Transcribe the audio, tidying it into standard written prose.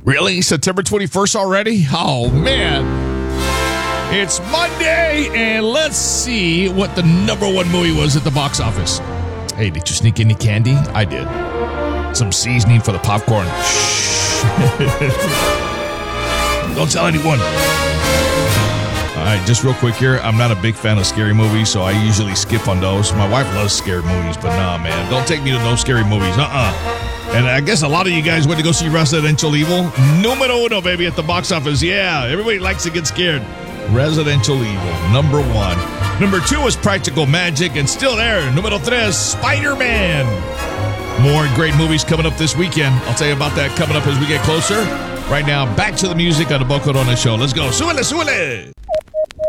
Really? September 21st already? Oh, man. It's Monday, and let's see what the number one movie was at the box office. Hey, did you sneak any candy? I did. Some seasoning for the popcorn. Shh. Don't tell anyone. All right, just real quick here. I'm not a big fan of scary movies, so I usually skip on those. My wife loves scary movies, but nah, man. Don't take me to no scary movies. And I guess a lot of you guys went to go see Residential Evil. Numero uno, baby, at the box office. Yeah, everybody likes to get scared. Residential Evil, number one. Number two is Practical Magic, and still there, numero tres, Spider-Man. More great movies coming up this weekend. I'll tell you about that coming up as we get closer. Right now, back to the music on the Bo Corona Show. Let's go. Súbele, súbele.